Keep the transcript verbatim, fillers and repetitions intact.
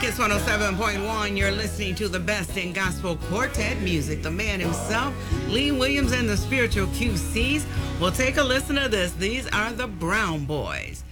Kiss one oh seven point one. You're listening to the best in gospel quartet music. The man himself, Lee Williams and the Spiritual Q Cs. We'll take a listen to this. These are the Brown Boys.